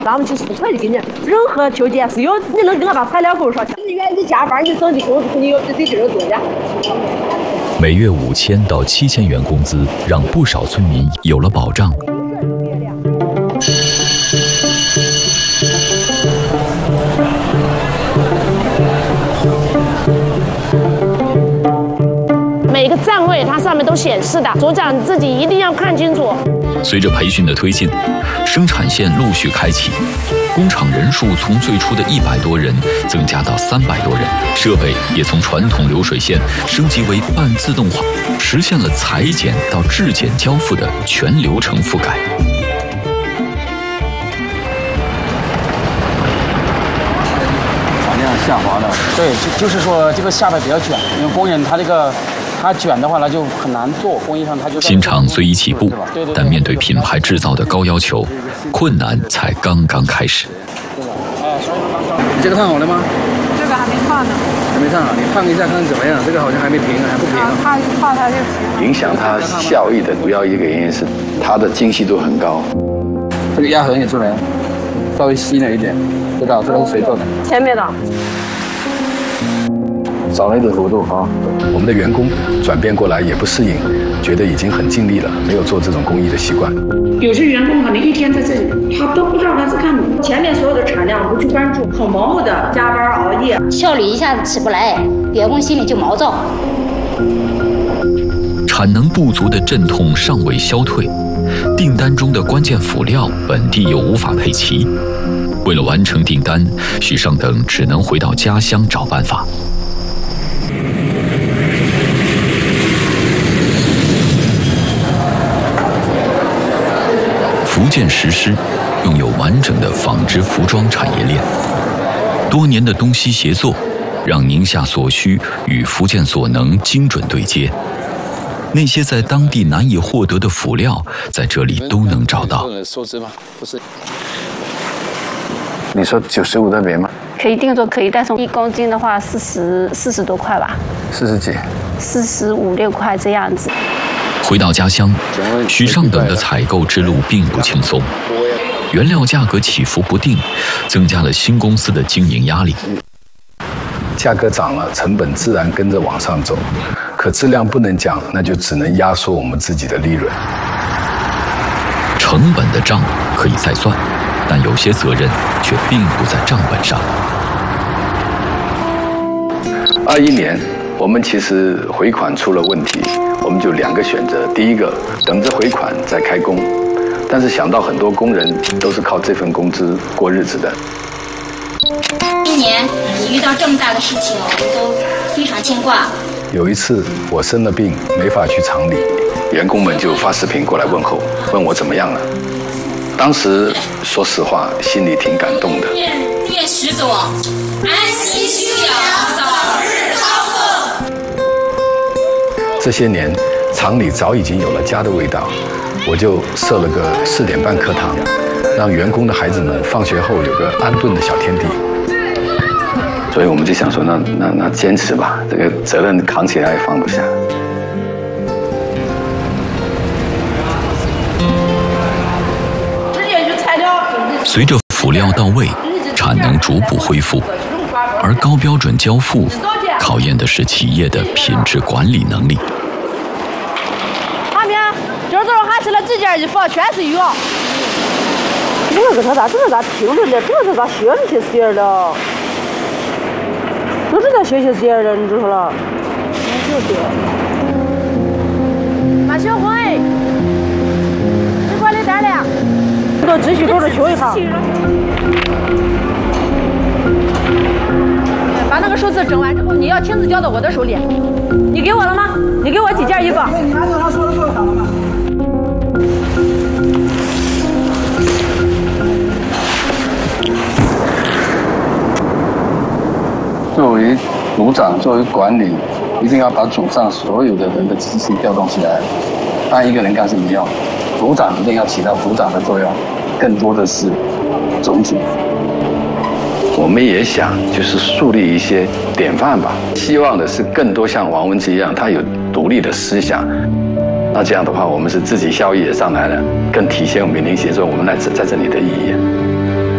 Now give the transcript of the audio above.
那我们就是快就给你，任何条件是有，你能跟我把材料给我说，你愿意加班，你挣的工资肯定有比这个多的。 每月5000到7000元工资，让不少村民有了保障。 每个站位它上面都显示的，组长自己一定要看清楚。 随着培训的推进，生产线陆续开启，工厂人数从最初的100多人增加到300多人，设备也从传统流水线升级为半自动化，实现了裁剪到制剪交付的全流程覆盖。 产量下滑了，对，就是说这个下摆比较卷，因为工人他卷的话，那就很难做，工艺上他就。 新厂虽已起步，但面对品牌制造的高要求，困难才刚刚开始。 你这个烫好了吗？ 这个还没烫呢。 还没烫好，你烫一下看看怎么样？这个好像还没平，还不平。 烫它就平。 影响它效益的主要一个原因是它的精细度很高。 这个压痕也出来了，稍微细了一点，知道这个是谁做的？ 前面的。 少了一点幅度啊！ 我们的员工转变过来也不适应，觉得已经很尽力了，没有做这种工艺的习惯。 有些员工可能一天在这里，他都不知道他在干嘛。 前面所有的产量不去关注，很盲目的加班熬夜， 效率一下子起不来，员工心里就毛躁。 产能不足的阵痛尚未消退，订单中的关键辅料本地又无法配齐，为了完成订单，许尚等只能回到家乡找办法。福建石狮拥有完整的纺织服装产业链，多年的东西协作，让宁夏所需与福建所能精准对接。那些在当地难以获得的辅料，在这里都能找到。 收支吗？不是。 你说95那边吗？ 可以定做，可以，但是1公斤的话40多块吧 40几 ，45、6块这样子。 回到家乡，许尚等的采购之路并不轻松，原料价格起伏不定，增加了新公司的经营压力。 价格涨了，成本自然跟着往上走，可质量不能降，那就只能压缩我们自己的利润。 成本的账可以再算，但有些责任却并不在账本上。 21年，我们其实回款出了问题，我们就2个选择：第一个，等着回款再开工，但是想到很多工人都是靠这份工资过日子的。 今年你遇到这么大的事情，我们都非常牵挂。 有一次我生了病，没法去厂里， 员工们就发视频过来问候，问我怎么样了。当时说实话，心里挺感动的。 愿石总安息休养，早日康复。 这些年，厂里早已经有了家的味道，我就设了个4点半课堂，让员工的孩子们放学后有个安顿的小天地。 所以我们就想说，那坚持吧，这个责任扛起来也放不下。 随着辅料到位，产能逐步恢复，而高标准交付考验的是企业的品质管理能力。 旁边今儿早上还是了几件衣服，全是羽绒。这个他咋听着呢？这个咋学着些事了？都是在学些事了，你知道了？马小辉，只管的单量，都继续给我修一下。把那个数字整完之后，你要亲自交到我的手里。你给我了吗？你给我几件衣服？ 你按照他说的做好了吗？作为组长，作为管理，一定要把组上所有的人的积极调动起来。单一个人干是没用，组长一定要起到组长的作用，更多的是总体。 我们也想就是树立一些典范吧，希望的是更多像王文之一样，他有独立的思想。那这样的话，我们是自己效益也上来了，更体现我们宁协作我们在这里的意义。